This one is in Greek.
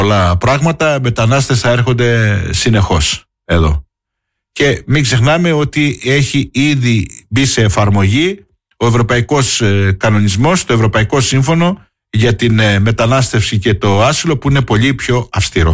πολλά πράγματα, μετανάστες θα έρχονται συνεχώς εδώ. Και μην ξεχνάμε ότι έχει ήδη μπει σε εφαρμογή ο Ευρωπαϊκός Κανονισμός, το Ευρωπαϊκό Σύμφωνο για την μετανάστευση και το άσυλο, που είναι πολύ πιο αυστηρό.